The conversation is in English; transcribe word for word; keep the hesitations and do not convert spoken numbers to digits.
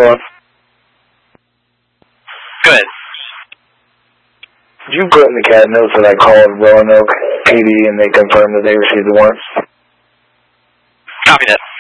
calling. Go ahead. Did you put in the cat notes that I called Roanoke P D and they confirmed that they received the warrants? Copy that.